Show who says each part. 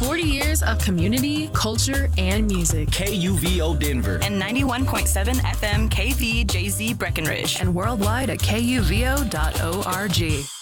Speaker 1: 40 years of community, culture, and music.
Speaker 2: KUVO Denver.
Speaker 3: And 91.7 FM KVJZ Breckenridge.
Speaker 1: And worldwide at kuvo.org.